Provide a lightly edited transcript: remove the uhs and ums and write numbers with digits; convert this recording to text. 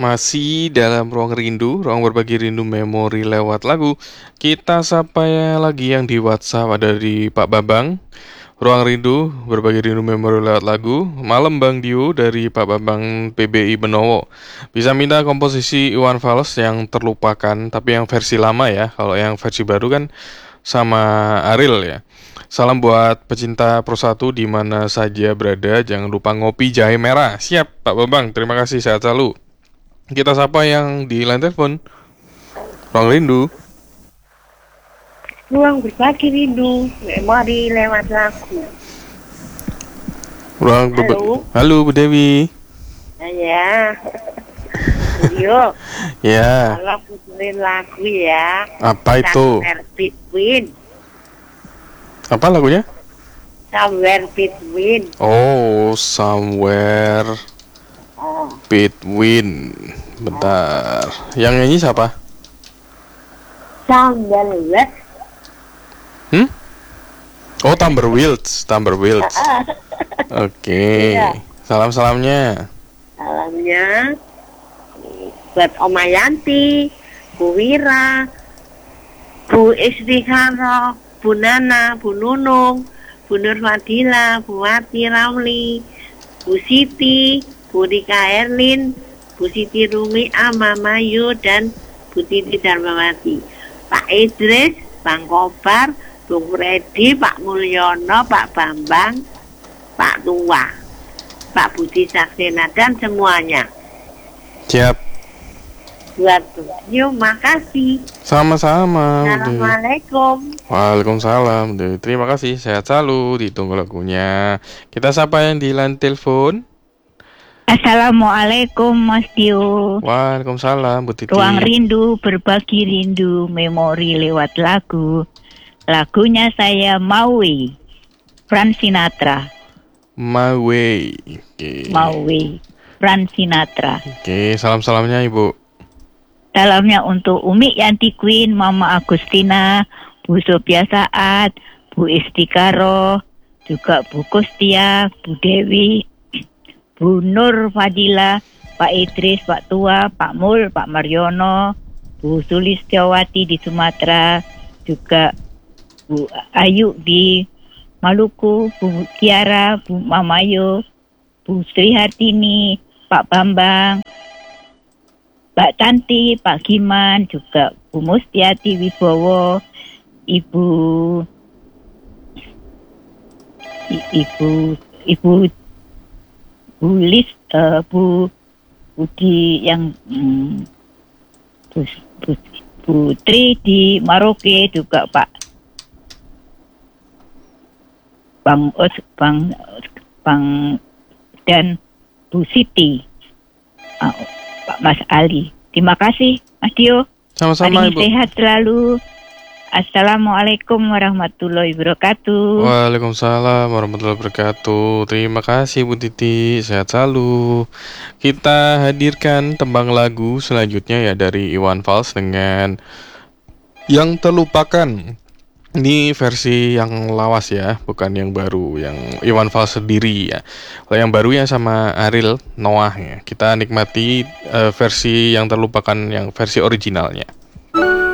Masih dalam ruang rindu, ruang berbagi rindu memori lewat lagu. Kita sapa lagi yang di WhatsApp ada di Pak Babang. Ruang rindu berbagi rindu memori lewat lagu. Malam Bang Dio dari Pak Babang PBI Benowo. Bisa minta komposisi Iwan Fals yang terlupakan, tapi yang versi lama ya. Kalau yang versi baru kan sama Ariel ya. Salam buat pecinta Pro 1 di mana saja berada. Jangan lupa ngopi jahe merah. Siap Pak Babang, terima kasih, sehat selalu. Kita sapa yang di line telepon. Ruang rindu. Ruang berbagi rindu memori lewat lagu. Halo Bu Dewi. Ya. Yo. Ya. Kalau puterin lagu ya. Apa itu? Somewhere Between. Apa lagunya? Somewhere Between. Oh, Somewhere Between. Bentar. Yang nyanyi siapa? Somewhere. Oh, Tamberwilds. Oke. Iya. Salamnya. Salamnya buat Oma Yanti, Bu Wira, Bu Istikharah, Bu Nana, Bu Nunung, Bu Nur Fadila, Bu Wati Ramli, Bu Siti, Bu Rika Erlin, Bu Siti Rumi, Mama Yu, dan Bu Titi Darmawati, Pak Idris, Bang Kobar, Bung Redi, Pak Mulyono, Pak Bambang, Pak Tua, Pak Budi Saksena, dan semuanya. Siap. Buat yuk, makasih. Sama-sama. Assalamualaikum. Waalaikumsalam. Terima kasih. Sehat selalu. Ditunggu lagunya. Kita sapa yang di line telepon. Assalamualaikum Mas Dio. Waalaikumsalam Bu Titi. Ruang rindu berbagi rindu memori lewat lagu. Lagunya saya Maui, Frank Sinatra. Maui. Maui, Frank Sinatra. Oke, salamnya Ibu. Salamnya untuk Umi Yanti Queen, Mama Agustina, Bu Sophia Saat, Bu Istikharah, juga Bu Kustia, Bu Dewi, Bu Nur Fadila, Pak Idris, Pak Tua, Pak Mul, Pak Mariono, Bu Sulistiawati di Sumatera, juga Bu Ayu di Maluku, Bu Kiara, Bu Mamayo, Bu Sri Hartini, Pak Bambang, Mbak Tanti, Pak Giman, juga Bu Mustiati Wibowo, Ibu Bulis, Bu Budi yang Putri di Maroke, juga Pak Bang dan Bu Siti, Pak Mas Ali. Terima kasih Mas Dio. Sama-sama Ibu. Sehat selalu. Assalamualaikum warahmatullahi wabarakatuh. Waalaikumsalam warahmatullahi wabarakatuh. Terima kasih Bu Titi. Sehat selalu. Kita hadirkan tembang lagu selanjutnya ya dari Iwan Fals dengan Yang Terlupakan. Ini versi yang lawas ya, bukan yang baru, yang Iwan Fals sendiri ya. Kalau yang baru ya sama Ariel Noah ya. Kita nikmati versi Yang Terlupakan, yang versi originalnya.